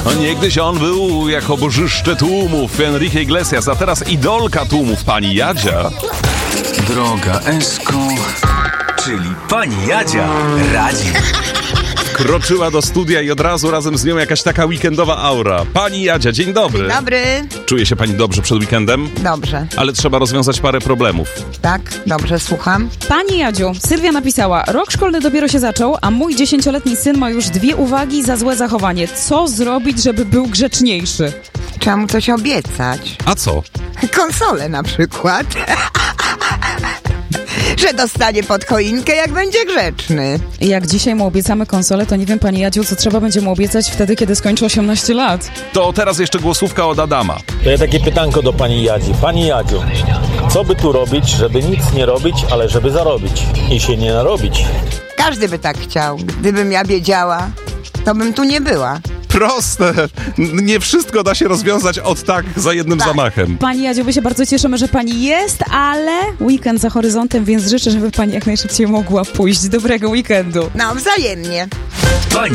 No niegdyś on był jako bożyszcze tłumów, Enrique Iglesias, a teraz idolka tłumów, pani Jadzia. Droga Esko, czyli pani Jadzia radzi. Kroczyła do studia i od razu razem z nią jakaś taka weekendowa aura. Pani Jadzia, dzień dobry. Dzień dobry. Czuje się pani dobrze przed weekendem? Dobrze. Ale trzeba rozwiązać parę problemów. Tak, dobrze, słucham. Pani Jadziu, Sylwia napisała: rok szkolny dopiero się zaczął, a mój 10-letni syn ma już 2 uwagi za złe zachowanie. Co zrobić, żeby był grzeczniejszy? Trzeba mu coś obiecać. A co? Konsolę na przykład. Że dostanie pod choinkę, jak będzie grzeczny. Jak dzisiaj mu obiecamy konsolę, to nie wiem, pani Jadziu, co trzeba będzie mu obiecać wtedy, kiedy skończy 18 lat. To teraz jeszcze głosówka od Adama. To ja takie pytanko do pani Jadzi. Pani Jadziu, co by tu robić, żeby nic nie robić, ale żeby zarobić i się nie narobić? Każdy by tak chciał. Gdybym ja wiedziała, to bym tu nie była. Proste. Nie wszystko da się rozwiązać od tak za jednym zamachem. Pani Jadziu, my się bardzo cieszymy, że pani jest, ale weekend za horyzontem, więc życzę, żeby pani jak najszybciej mogła pójść. Dobrego weekendu. No, wzajemnie.